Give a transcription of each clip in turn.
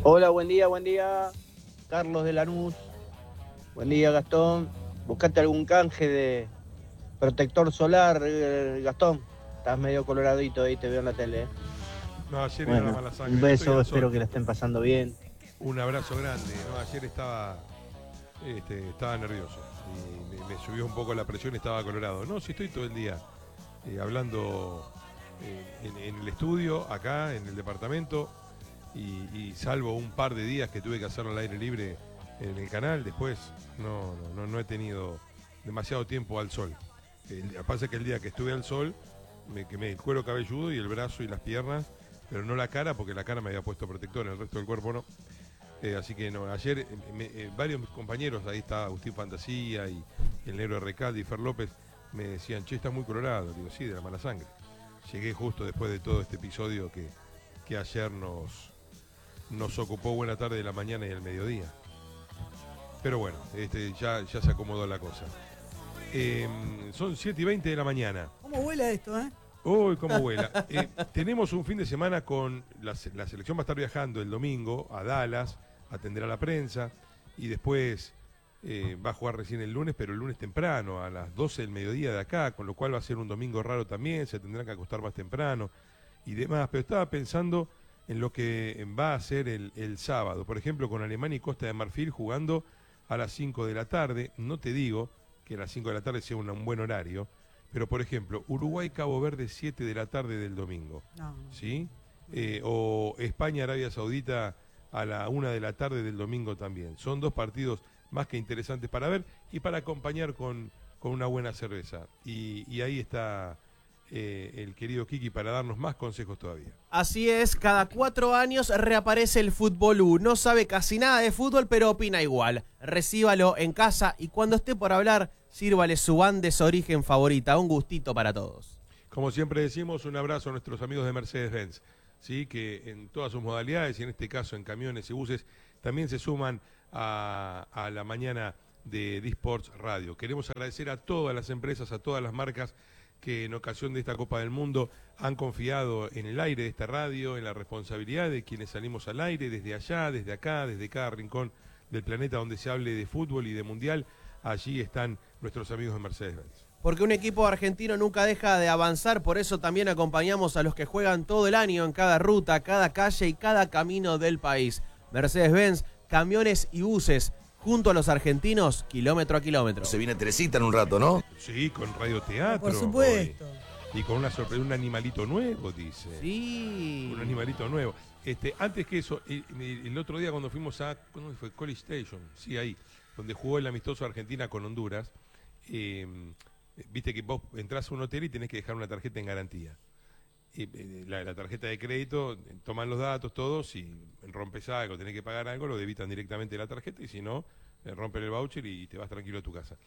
Hola, buen día, buen día. Carlos de Lanús. Buen día, Gastón. Buscate algún canje de protector solar, Gastón. Estás medio coloradito ahí, te veo en la tele. No, ayer era la Bueno, mala un sangre. Yo estoy beso, al espero sol. que la estén pasando bien. Un abrazo grande. No, ayer estaba nervioso. Y me subió un poco la presión, estaba colorado. No, si estoy todo el día hablando en el estudio, acá, en el departamento. Y salvo un par de días que tuve que hacerlo al aire libre en el canal, después no he tenido demasiado tiempo al sol. Lo que pasa es que el día que estuve al sol me quemé el cuero cabelludo y el brazo y las piernas, pero no la cara, porque la cara me había puesto protector, el resto del cuerpo no. Así que no, ayer varios compañeros, ahí está Agustín Fantasía y el negro de Recalde y Fer López, me decían, che, estás muy colorado. Digo, sí, de la mala sangre. Llegué justo después de todo este episodio que ayer nos ocupó buena tarde de la mañana y el mediodía. Pero bueno, ya se acomodó la cosa. Son 7:20 de la mañana. ¿Cómo vuela esto, Uy, cómo vuela. Tenemos un fin de semana con la selección va a estar viajando el domingo a Dallas, a atender a la prensa, y después va a jugar recién el lunes, pero el lunes temprano, a las 12 del mediodía de acá, con lo cual va a ser un domingo raro también, se tendrán que acostar más temprano y demás. Pero estaba pensando en lo que va a ser el sábado, por ejemplo, con Alemania y Costa de Marfil jugando a las 5 de la tarde. No te digo que a las 5 de la tarde sea un buen horario, pero por ejemplo, Uruguay-Cabo Verde 7 de la tarde del domingo, No. ¿sí? O España-Arabia Saudita a la 1 de la tarde del domingo también. Son dos partidos más que interesantes para ver y para acompañar con una buena cerveza. Y ahí está el querido Kiki para darnos más consejos todavía. Así es, cada 4 años reaparece el Fútbol U. No sabe casi nada de fútbol, pero opina igual. Recíbalo en casa y cuando esté por hablar, sírvale su Andes Origen favorita. Un gustito para todos. Como siempre decimos, un abrazo a nuestros amigos de Mercedes-Benz, ¿sí? Que en todas sus modalidades, y en este caso en camiones y buses, también se suman a la mañana de D-Sports Radio. Queremos agradecer a todas las empresas, a todas las marcas que en ocasión de esta Copa del Mundo han confiado en el aire de esta radio, en la responsabilidad de quienes salimos al aire, desde allá, desde acá, desde cada rincón del planeta donde se hable de fútbol y de mundial. Allí están nuestros amigos de Mercedes-Benz. Porque un equipo argentino nunca deja de avanzar, por eso también acompañamos a los que juegan todo el año en cada ruta, cada calle y cada camino del país. Mercedes-Benz, camiones y buses, junto a los argentinos, kilómetro a kilómetro. Se viene Teresita en un rato, ¿no? Sí, con radioteatro. Por supuesto. Y con una sorpresa, un animalito nuevo, dice. Sí. Un animalito nuevo. Antes que eso, el otro día cuando fuimos a, ¿cuándo fue? College Station, sí, ahí, donde jugó el amistoso Argentina con Honduras, viste que vos entrás a un hotel y tenés que dejar una tarjeta en garantía. La tarjeta de crédito, toman los datos todos, si rompes algo, tenés que pagar algo, lo debitan directamente de la tarjeta, y si no, rompen el voucher y te vas tranquilo a tu casa.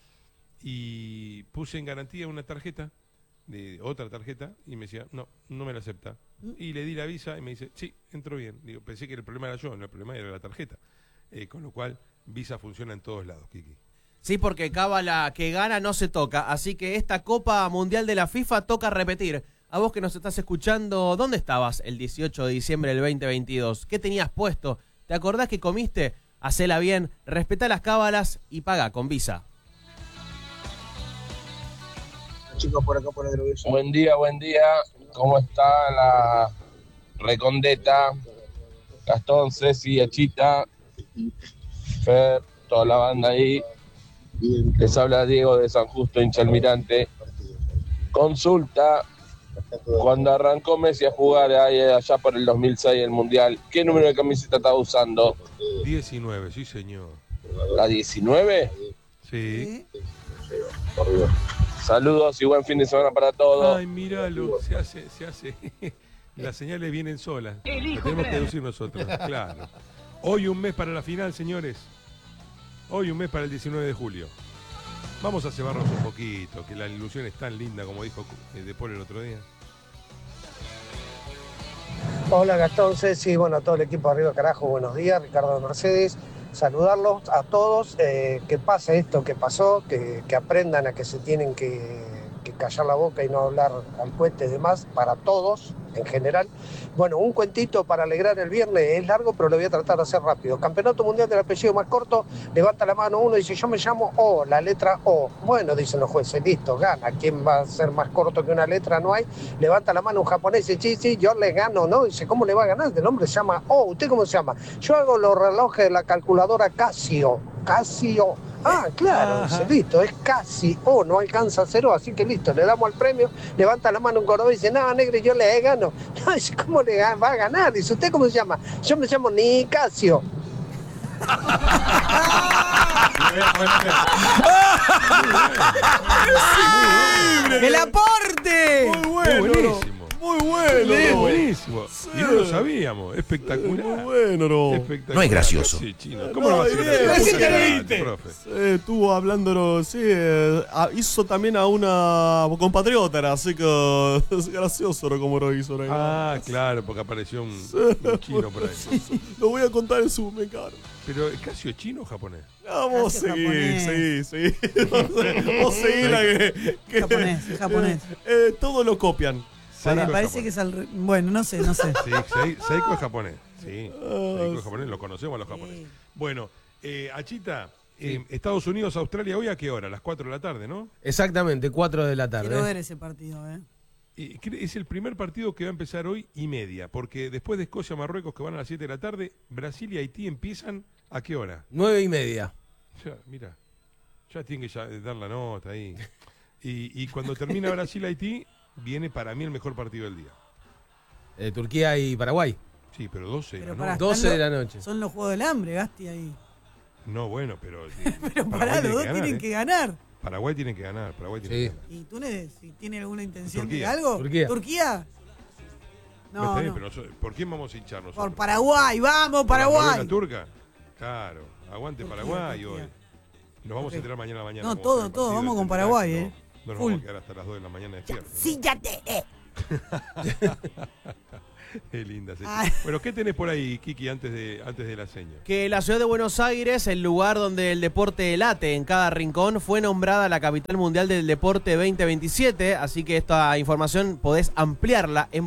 Y puse en garantía una tarjeta, otra tarjeta, y me decía, no me la acepta. Y le di la visa y me dice, sí, entró bien. Digo, pensé que el problema era yo, no, el problema era la tarjeta. Con lo cual, Visa funciona en todos lados, Kiki. Sí, porque cábala que gana no se toca, así que esta Copa Mundial de la FIFA toca repetir. A vos que nos estás escuchando, ¿dónde estabas el 18 de diciembre del 2022? ¿Qué tenías puesto? ¿Te acordás que comiste? Hacela bien, respetá las cábalas y paga con Visa. Chicos, por acá por el Eurovisión. Buen día. ¿Cómo está la Recondeta? Gastón, Ceci, Achita, Fer, toda la banda ahí. Les habla Diego de San Justo, hincha Almirante. Consulta, cuando arrancó Messi a jugar allá por el 2006 el Mundial, ¿qué número de camiseta estaba usando? 19, sí señor. ¿La 19? Sí. Saludos y buen fin de semana para todos. Ay, míralo, se hace. Las señales vienen solas. Lo tenemos que deducir nosotros, claro. Hoy un mes para la final, señores. Hoy un mes para el 19 de julio. Vamos a cebarnos un poquito, que la ilusión es tan linda como dijo De Paul el otro día. Hola Gastón, Ceci, bueno, a todo el equipo de Arriba Carajo, buenos días, Ricardo de Mercedes, saludarlos a todos, que pase esto que pasó, que aprendan a que se tienen que callar la boca y no hablar al cohete y demás, para todos en general. Bueno, un cuentito para alegrar el viernes, es largo pero lo voy a tratar de hacer rápido. Campeonato Mundial del apellido más corto, levanta la mano uno y dice, yo me llamo O, la letra O. Bueno, dicen los jueces, listo, gana. ¿Quién va a ser más corto que una letra? No hay. Levanta la mano un japonés y dice, sí, yo le gano, ¿no? Dice, ¿cómo le va a ganar? El hombre se llama O. ¿Usted cómo se llama? Yo hago los relojes de la calculadora Casio. Casio. Ah, claro, dice, listo, es casi O, no alcanza a cero, así que listo, le damos el premio, levanta la mano un cordobés y dice, no, negro, yo le gano. No, dice, ¿cómo le va a ganar? Dice, ¿usted cómo se llama? Yo me llamo Nicasio. ¡El aporte! Muy bueno. Buenísimo. Muy bueno. Buenísimo. Y no lo sabíamos. Espectacular. Muy bueno, no. Espectacular. No es gracioso. Sí, Chino. ¿Cómo no va a ser bien, gracioso? bien. Profe. Estuvo hablándonos, sí, hizo también a una compatriota, así que es gracioso ¿no? como lo hizo. Ah, claro, porque apareció un chino por ahí. Lo voy a contar en su mecano. Pero ¿Casio es chino o japonés? Vamos a seguir, sí. Vamos a seguir a que Japonés. Todo lo copian. Me parece que es bueno, no sé. Sí, Seiko es japonés. Sí, Seiko es japonés, lo conocemos a los japoneses. Bueno, Achita, Estados Unidos, Australia, ¿hoy a qué hora? A las 4 de la tarde, ¿no? Exactamente, 4 de la tarde. Quiero ver ese partido, Y es el primer partido que va a empezar hoy y media, porque después de Escocia, Marruecos, que van a las 7 de la tarde, Brasil y Haití empiezan ¿a qué hora? 9:30. Ya, mira, ya tienen que dar la nota ahí. Y cuando termina Brasil-Haití, viene para mí el mejor partido del día. Turquía y Paraguay. Sí, pero 12. Pero ¿no? pará, 12 de la noche. Son los Juegos del Hambre, Gasti, ahí. No, bueno, pero... Pero pará, los dos tienen que ganar. Paraguay tiene que ganar, Paraguay tiene que ganar. ¿Y Túnez, si tiene alguna intención Turquía. de algo? ¿Turquía? No, Está bien, no. pero ¿por quién vamos a hinchar nosotros? Por Paraguay, vamos, ¿Por la Paraguay. novela turca? Claro, aguante Turquía, Paraguay Turquía. hoy. Nos vamos a enterar mañana a la mañana. No, Vamos a ver el todo, partido vamos del con Paraguay, Tendrá, No nos Full. vamos a quedar hasta las 2 de la mañana despiertos. Sí, ya te. Qué linda. Sí. Ay. Bueno, ¿qué tenés por ahí, Kiki, antes de la seña? Que la ciudad de Buenos Aires, el lugar donde el deporte late en cada rincón, fue nombrada la capital mundial del deporte 2027, así que esta información podés ampliarla en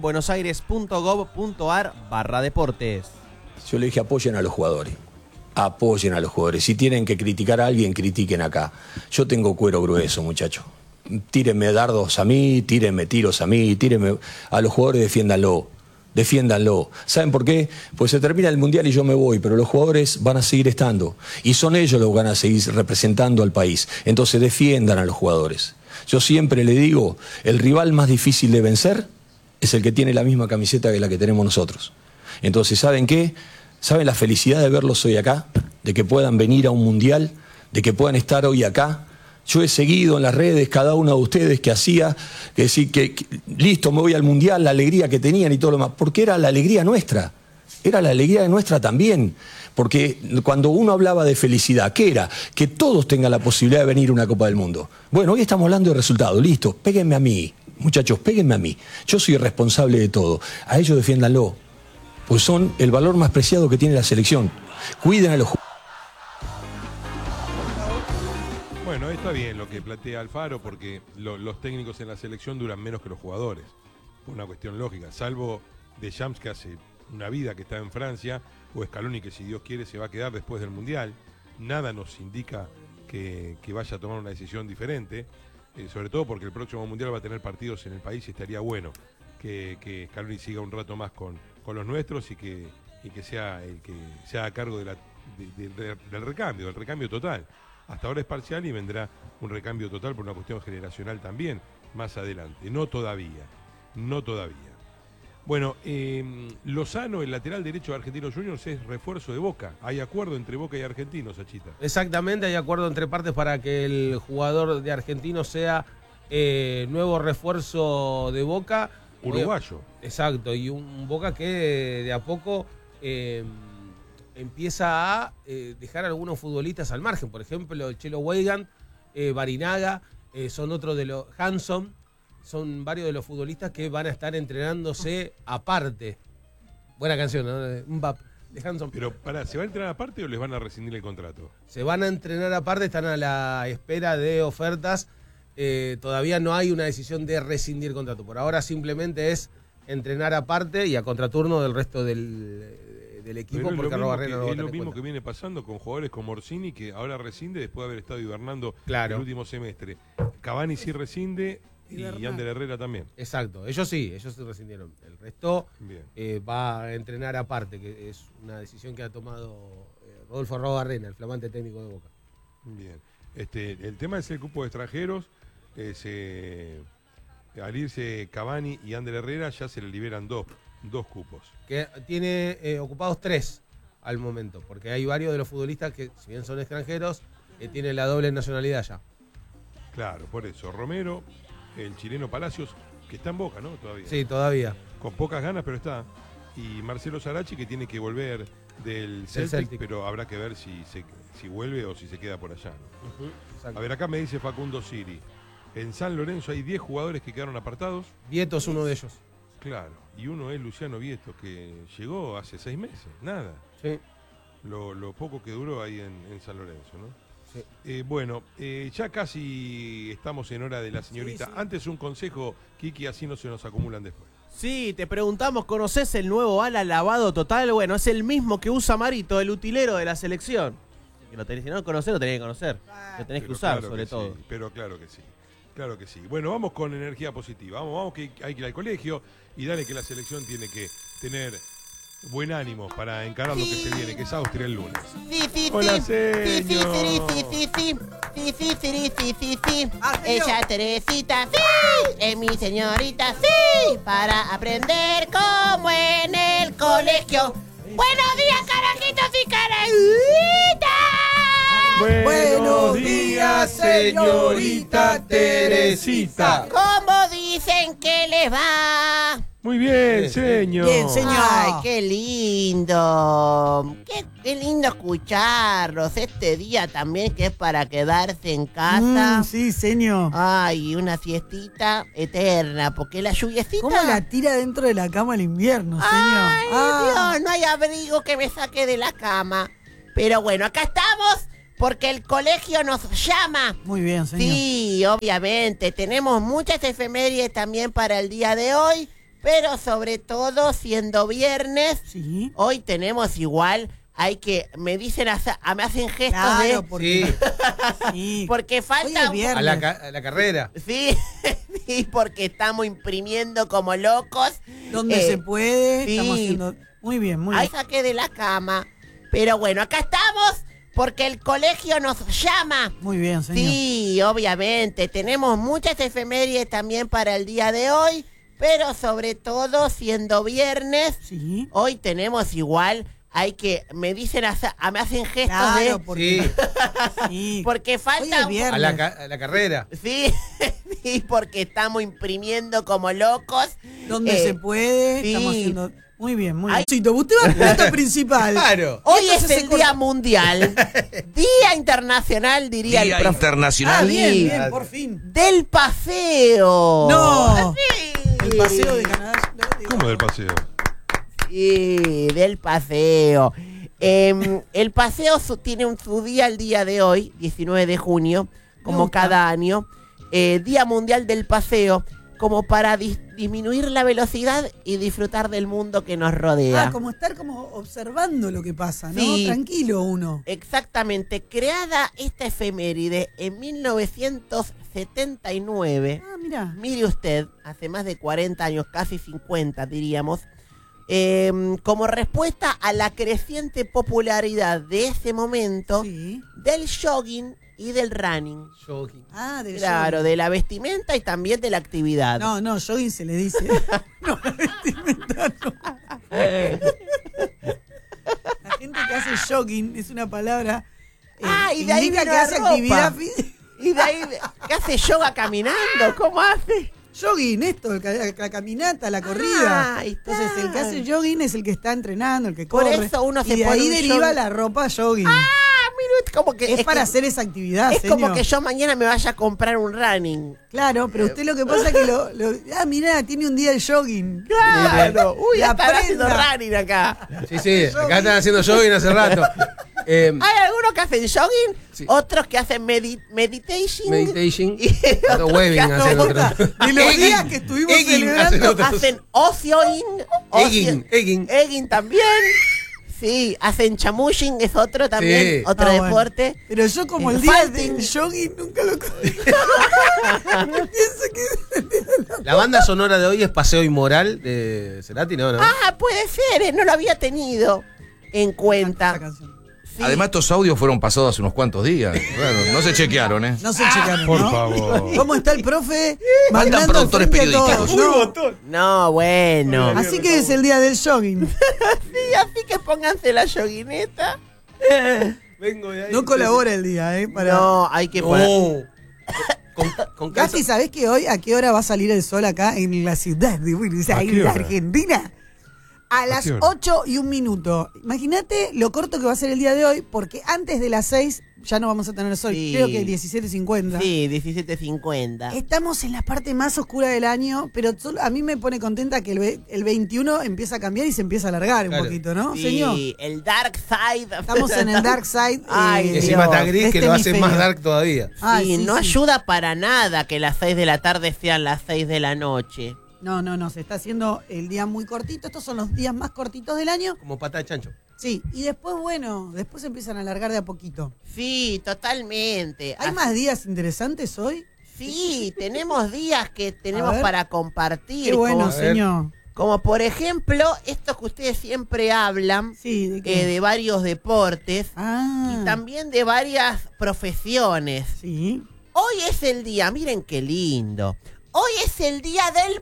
buenosaires.gov.ar/deportes. Yo le dije apoyen a los jugadores. Apoyen a los jugadores. Si tienen que criticar a alguien, critiquen acá. Yo tengo cuero grueso, muchachos. Tírenme dardos a mí, tírenme tiros a mí, tírenme a los jugadores, defiéndanlo. Defiéndanlo. ¿Saben por qué? Pues se termina el Mundial y yo me voy, pero los jugadores van a seguir estando. Y son ellos los que van a seguir representando al país. Entonces defiendan a los jugadores. Yo siempre le digo, el rival más difícil de vencer es el que tiene la misma camiseta que la que tenemos nosotros. Entonces, ¿saben qué? ¿Saben la felicidad de verlos hoy acá? De que puedan venir a un Mundial, de que puedan estar hoy acá. Yo he seguido en las redes cada uno de ustedes que hacía, que decir que listo, me voy al Mundial, la alegría que tenían y todo lo demás, porque era la alegría nuestra, era la alegría nuestra también, porque cuando uno hablaba de felicidad, ¿qué era? Que todos tengan la posibilidad de venir a una Copa del Mundo. Bueno, hoy estamos hablando de resultados, listo, péguenme a mí, muchachos, péguenme a mí, yo soy responsable de todo, a ellos defiéndanlo, pues son el valor más preciado que tiene la selección, cuiden a los jugadores. Bueno, está bien lo que plantea Alfaro, porque los técnicos en la selección duran menos que los jugadores, por una cuestión lógica, salvo Deschamps, que hace una vida que está en Francia, o Scaloni, que si Dios quiere se va a quedar después del Mundial. Nada nos indica que vaya a tomar una decisión diferente, sobre todo porque el próximo Mundial va a tener partidos en el país y estaría bueno que Scaloni siga un rato más con los nuestros y que sea el que se haga cargo del recambio total. Hasta ahora es parcial y vendrá un recambio total por una cuestión generacional también más adelante. No todavía. Bueno, Lozano, el lateral derecho de Argentinos Juniors, es refuerzo de Boca. Hay acuerdo entre Boca y Argentinos, Achita. Exactamente, hay acuerdo entre partes para que el jugador de Argentinos sea nuevo refuerzo de Boca. Uruguayo. Exacto, y un Boca que de a poco empieza a dejar a algunos futbolistas al margen. Por ejemplo, el Chelo Weigand, Barinaga, son otros de los... Hanson, son varios de los futbolistas que van a estar entrenándose aparte. Buena canción, ¿no? Mbap, de Hanson. Pero, ¿se va a entrenar aparte o les van a rescindir el contrato? Se van a entrenar aparte, están a la espera de ofertas todavía no hay una decisión de rescindir contrato. Por ahora simplemente es entrenar aparte y a contraturno del resto del equipo, Pero porque Arrobarrena no va a es lo tener mismo cuenta. que viene pasando con jugadores como Orsini, que ahora rescinde después de haber estado hibernando Claro. el último semestre. Cavani sí rescinde y Hibernar. Ander Herrera también. Exacto, ellos sí rescindieron. El resto Bien. va a entrenar aparte, que es una decisión que ha tomado Rodolfo Arrobarrena, el flamante técnico de Boca. Bien. El tema es el cupo de extranjeros. Al irse Cavani y Ander Herrera ya se le liberan dos cupos. Que tiene ocupados 3 al momento, porque hay varios de los futbolistas que, si bien son extranjeros, tienen la doble nacionalidad ya. Claro, por eso. Romero, el chileno Palacios, que está en Boca, ¿no? Todavía. Sí, todavía. Con pocas ganas, pero está. Y Marcelo Sarachi, que tiene que volver del Celtic, pero habrá que ver si vuelve o si se queda por allá, ¿no? Exacto. A ver, acá me dice Facundo Siri. En San Lorenzo hay 10 jugadores que quedaron apartados. Vieto es uno de ellos. Claro. Y uno es Luciano Vieto, que llegó hace 6 meses. Nada. Sí. Lo poco que duró ahí en San Lorenzo, ¿no? Sí. Bueno, ya casi estamos en hora de la señorita. Sí. Antes un consejo, Kiki, así no se nos acumulan después. Sí, te preguntamos, ¿conoces el nuevo ala lavado total? Bueno, es el mismo que usa Marito, el utilero de la selección. Si no lo conocés, lo tenés que conocer. Lo tenés que Pero usar, claro sobre que todo. sí, pero claro que sí. Claro que sí. Bueno, vamos con energía positiva. Vamos que hay que ir al colegio y dale que la selección tiene que tener buen ánimo para encarar lo que se viene, que es Austria el lunes. Hola, señor. Ella Teresita, sí, es mi señorita, sí, para aprender como en el colegio. Buenos días, carajitos y carajitas. Buenos días, señorita Teresita. ¿Cómo dicen que les va? Muy bien, señor. Bien, señor. Ay, qué lindo. Qué lindo escucharlos este día también, que es para quedarse en casa. Sí, señor. Ay, una siestita eterna, porque la lluviecita... ¿Cómo la tira dentro de la cama el invierno, señor? Ay, Dios, no hay abrigo que me saque de la cama. Pero bueno, acá estamos porque el colegio nos llama. Muy bien, señor. Sí, obviamente. Tenemos muchas efemérides también para el día de hoy, pero sobre todo, siendo viernes, Sí. hoy tenemos igual... me dicen, me hacen gestos Claro, de... porque, sí. Porque Hoy falta... es viernes. A la carrera. Sí, sí, porque estamos imprimiendo como locos. Donde se puede, sí. estamos haciendo... Muy bien, muy Ahí bien. saqué de la cama. Pero bueno, acá estamos porque el colegio nos llama. Muy bien, señor. Sí, obviamente. Tenemos muchas efemérides también para el día de hoy, pero sobre todo, siendo viernes, Sí. hoy tenemos igual... me dicen, me hacen gestos Claro, de... porque, sí. Porque Hoy falta... es viernes. A la carrera. Sí, sí, porque estamos imprimiendo como locos. Donde se puede, sí. estamos haciendo... Muy bien, muy Ay. bien. Usted va al plato principal. Claro. Hoy Entonces es se el corta. Día Mundial, Día Internacional, diría el profe. Ah, bien, Sí. bien, por fin. Del paseo. No. Sí. El paseo de Canadá. ¿Cómo del paseo? Sí, del paseo. El paseo tiene su día el día de hoy, 19 de junio, como gusta. cada año. Día Mundial del Paseo, como para disminuir la velocidad y disfrutar del mundo que nos rodea. Ah, como estar como observando lo que pasa, ¿no? Sí. Tranquilo uno. Exactamente, creada esta efeméride en 1979. Ah, mira. Mire usted, hace más de 40 años, casi 50 diríamos, como respuesta a la creciente popularidad de ese momento Sí. del jogging y del running. Jogging. Ah, del Claro, jogging. de la vestimenta y también de la actividad. No, jogging se le dice. No, la vestimenta no. La gente que hace jogging es una palabra Y de ahí indica vino que la hace ropa. actividad física. Y de ahí, ¿qué hace yoga caminando? ¿Cómo hace? Jogging, esto, la caminata, la corrida. Ahí está. Entonces, el que hace jogging es el que está entrenando, el que Por corre. eso uno se y de pone ahí un deriva jogging. la ropa jogging. Mira, como que es para que- hacer esa actividad, Es señor. como que yo mañana me vaya a comprar un running. Claro, pero usted lo que pasa es que mirá, tiene un día de jogging. Claro. Uy, La están haciendo prenda. running acá. Sí, acá están haciendo jogging hace rato. Hay algunos algunos que hacen jogging, Sí. otros que hacen meditation. Meditation. Y otros Webbing que hacen otros. Y los días que estuvimos Egging hacen celebrando. otros. hacen ocioing. Egging. Egging también. Sí, hacen chamushing, es otro también, Sí. otro Ah, bueno. deporte. Pero yo como El el día fighting. del jogging nunca lo pienso que La banda sonora de hoy es Paseo Inmoral de Cerati, ¿no? Ah, puede ser, no lo había tenido en esa cuenta. canción. Sí. Además, estos audios fueron pasados hace unos cuantos días. Bueno, no se chequearon, ¿eh? No se checaron, Por ¿no? favor. ¿Cómo está el profe? Faltan Mandando productores frente a todos, periodísticos. ¿no? No, bueno. Así que es el día del jogging. Sí, así que pónganse la yoguineta. Vengo de ahí. No colabora el día, ¿eh? Para... No, hay que poner. No. Con calza. Gasti, ¿sabés que hoy a qué hora va a salir el sol acá en la ciudad de Buenos ¿A qué Aires, hora? Argentina? A las qué hora? 8:01. Imagínate lo corto que va a ser el día de hoy, porque antes de las 6 ya no vamos a tener sol. Sí. Creo que 17:50. Sí, 17:50. Estamos en la parte más oscura del año, pero a mí me pone contenta que el 21 empieza a cambiar y se empieza a alargar Claro. un poquito, ¿no, Sí, señor? el dark side. Estamos en el dark side. Ay, Y encima está Dios. gris, que Este lo hace hemisferio. más dark todavía. Ay, Sí, sí, no sí. ayuda para nada que las 6 de la tarde sean las 6 de la noche. No, se está haciendo el día muy cortito. Estos son los días más cortitos del año. Como pata de chancho. Sí, y después, bueno, después se empiezan a alargar de a poquito. Sí, totalmente. ¿Hay más días interesantes hoy? Sí, tenemos días que tenemos ver. para compartir. Qué bueno, como, A ver. señor. como por ejemplo, estos que ustedes siempre hablan, Sí, ¿de qué? de varios deportes Ah, y también de varias profesiones. sí. Hoy es el día, miren qué lindo. Hoy es el día del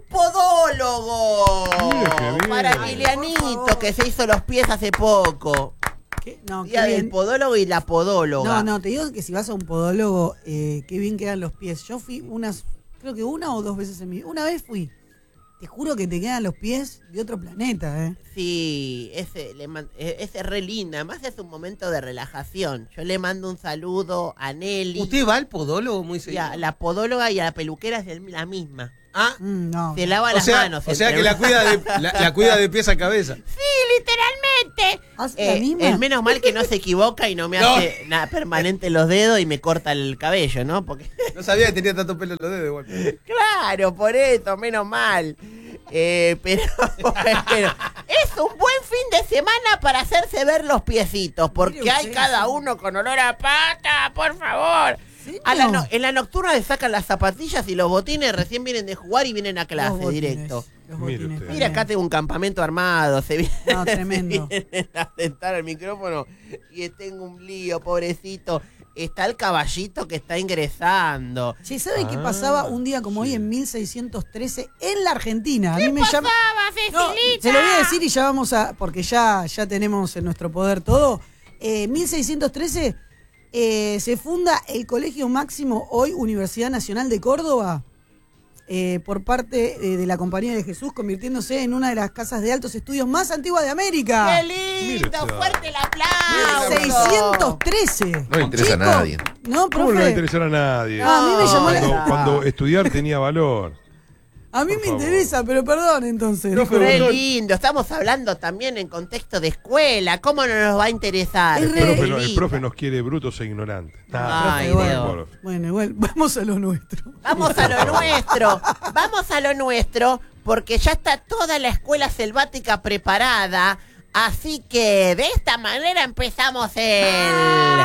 podólogo. Mira qué bien. Para Ay, por Emilianito, favor. que se hizo los pies hace poco. ¿Qué? No, Día qué del bien. podólogo y la podóloga. No, te digo que si vas a un podólogo, qué bien quedan los pies. Yo fui creo que una o dos veces en mi vida. Una vez fui. Te juro que te quedan los pies de otro planeta, ¿eh? Sí, ese es re linda. Además es un momento de relajación. Yo le mando un saludo a Nelly. ¿Usted va al podólogo muy Y seguido? a la podóloga y a la peluquera es la misma. Ah, No. Se lava o las sea, manos. o sea entre que la uno. cuida la cuida de pies a cabeza. Sí, literalmente. ¿Hace la misma? El menos mal que no se equivoca y no me No. hace nada permanente en los dedos y me corta el cabello, ¿no? Porque No sabía que tenía tanto pelo en los dedos igual. claro, por eso, menos mal. Pero bueno, es un buen fin de semana para hacerse ver los piecitos, porque Mire hay usted, cada sí. uno con olor a pata, por favor. ¿Sí? En la nocturna le sacan las zapatillas y los botines, recién vienen de jugar y vienen a clase Los botines, directo. los Mire botines usted. Mira, acá también. tengo un campamento armado, se vienen, No, tremendo. se vienen a sentar al micrófono y tengo un lío, pobrecito. Está el caballito que está ingresando. Che, ¿sabe qué pasaba un día como hoy en 1613 en la Argentina? A mí me llama. No, se lo voy a decir y ya vamos a. Porque ya tenemos en nuestro poder todo. 1613 se funda el Colegio Máximo, hoy Universidad Nacional de Córdoba, por parte de la Compañía de Jesús, convirtiéndose en una de las casas de altos estudios más antiguas de América. ¡Qué lindo! Mira, ¡Fuerte el aplauso! 613. No le interesa a Chicos, nadie. No, ¿Cómo no le va a profe. interesar a nadie? Ah, a mí me llamó la- Cuando estudiar tenía valor. A mí Por me favor. interesa, pero perdón entonces. No, Re pero- lindo, estamos hablando también en contexto de escuela. ¿Cómo no nos va a interesar? Es El re profe, Qué el lindo. profe nos quiere brutos e ignorantes. Ay, Profe, Dios. Bueno. Bueno, igual, vamos a lo nuestro. Vamos a lo nuestro, vamos a lo nuestro, porque ya está toda la escuela selvática preparada. Así que de esta manera empezamos el